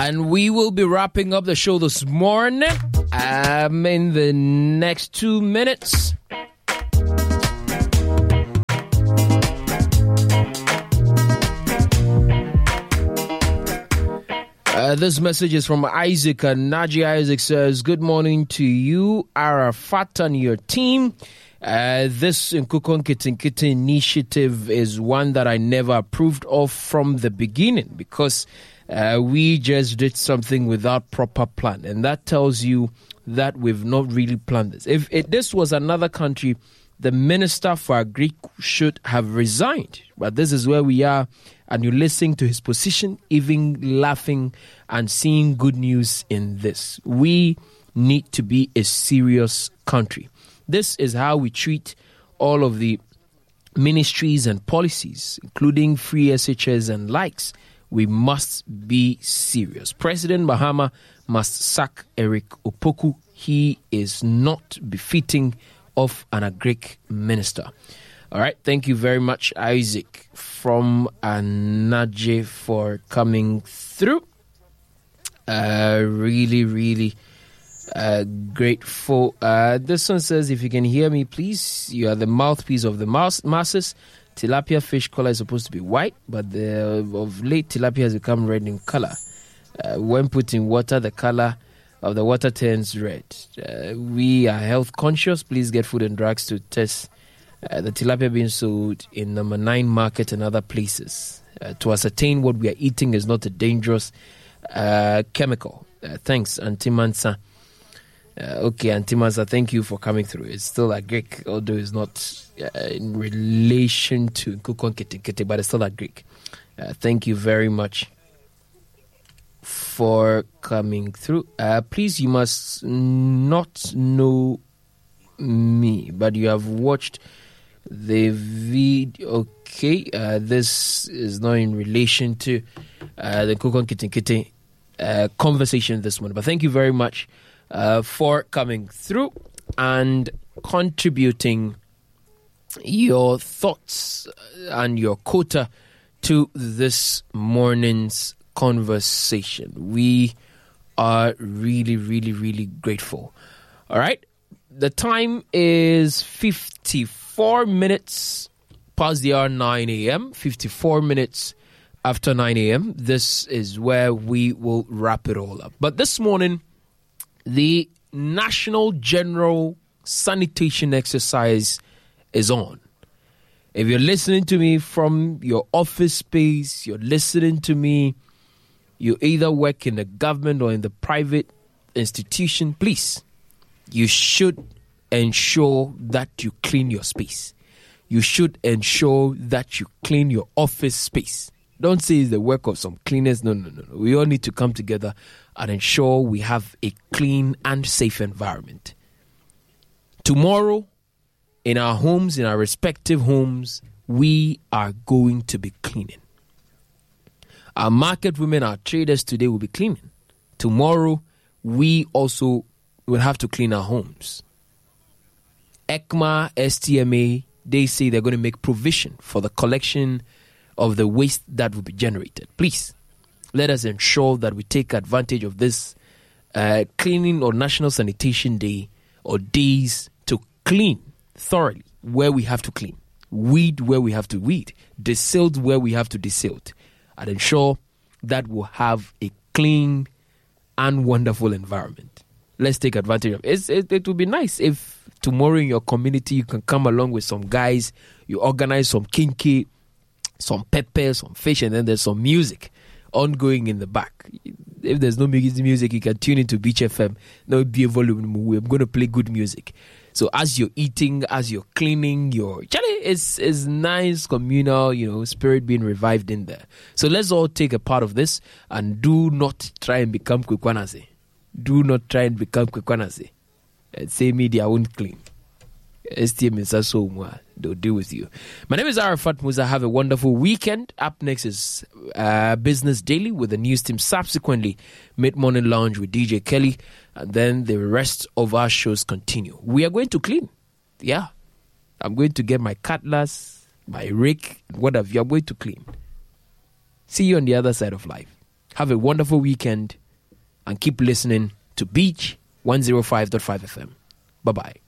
And we will be wrapping up the show this morning in the next 2 minutes. This message is from Isaac, and Naji Isaac says, good morning to you, Arafat, and your team. This Nkukon Kitinkiti initiative is one that I never approved of from the beginning because we just did something without proper plan. And that tells you that we've not really planned this. If this was another country, the Minister for Agri should have resigned. But this is where we are, and you listen to his position, even laughing and seeing good news in this. We need to be a serious country. This is how we treat all of the ministries and policies, including free SHS and likes. We must be serious. President Mahama must sack Eric Opoku. He is not befitting of an agric minister. All right. Thank you very much, Isaac from Anaje, for coming through. Really grateful. This one says, if you can hear me, please, you are the mouthpiece of the masses. Tilapia fish color is supposed to be white, but of late tilapia has become red in color. When put in water, the color of the water turns red. We are health conscious. Please get Food and Drugs to test the tilapia being sold in number 9 market and other places to ascertain what we are eating is not a dangerous chemical. Thanks, Auntie Mansa. Okay, Auntie Mansa, thank you for coming through. It's still a Greek, although it's not in relation to Nkukon Kitinkiti, but it's still a Greek. Thank you very much for coming through. Please, you must not know me, but you have watched the video. Okay, this is not in relation to the Nkukon Kitinkiti conversation this morning, but thank you very much for coming through and contributing your thoughts and your quota to this morning's conversation. We are really grateful. All right. The time is 54 minutes past the hour 9 a.m., 54 minutes after 9 a.m. This is where we will wrap it all up. But this morning, the National General Sanitation Exercise is on. If you're listening to me from your office space, you're listening to me, you either work in the government or in the private institution, please, you should ensure that you clean your space. You should ensure that you clean your office space. Don't say it's the work of some cleaners. No. We all need to come together and ensure we have a clean and safe environment. Tomorrow, in our homes, in our respective homes, we are going to be cleaning. Our market women, our traders today will be cleaning. Tomorrow, we also will have to clean our homes. ECMA, STMA, they say they're going to make provision for the collection of the waste that will be generated. Please, let us ensure that we take advantage of this cleaning or National Sanitation Day or days to clean thoroughly where we have to clean, weed where we have to weed, desilt where we have to desilt, and ensure that we'll have a clean and wonderful environment. Let's take advantage of it. It would be nice if tomorrow in your community you can come along with some guys, you organize some kinky, some pepper, some fish, and then there's some music ongoing in the back. If there's no music, you can tune into Beach FM. There will be a volume. We're going to play good music. So as you're eating, as you're cleaning, it's nice communal, spirit being revived in there. So let's all take a part of this and do not try and become Kwekwanase. Do not try and become Kwekwanase. Say media won't clean. STM is also they'll deal with you. My name is Arafat Musa. Have a wonderful weekend. Up next is Business Daily with the news team. Subsequently, Mid-Morning Lounge with DJ Kelly. And then the rest of our shows continue. We are going to clean. Yeah. I'm going to get my cutlass, my rake, whatever. I'm going to clean. See you on the other side of life. Have a wonderful weekend and keep listening to Beach 105.5 FM. Bye-bye.